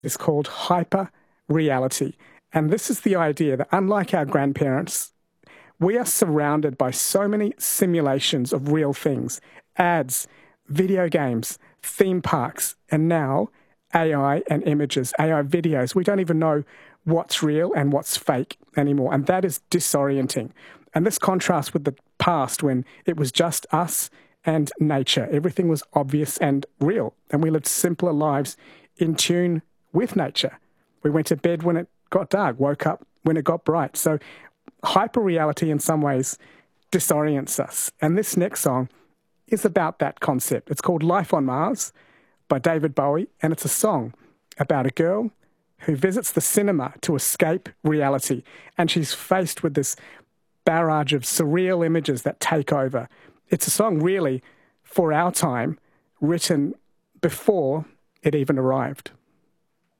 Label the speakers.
Speaker 1: is called hyper reality. And this is the idea that, unlike our grandparents, we are surrounded by so many simulations of real things: ads, video games, theme parks, and now AI and images, AI videos. We don't even know what's real and what's fake anymore. And that is disorienting. And this contrasts with the past when it was just us and nature. Everything was obvious and real. And we lived simpler lives in tune with nature. We went to bed when it got dark, woke up when it got bright. So hyperreality in some ways disorients us. And this next song is about that concept. It's called Life on Mars by David Bowie, and it's a song about a girl who visits the cinema to escape reality. And she's faced with this barrage of surreal images that take over. It's a song really for our time, written before it even arrived.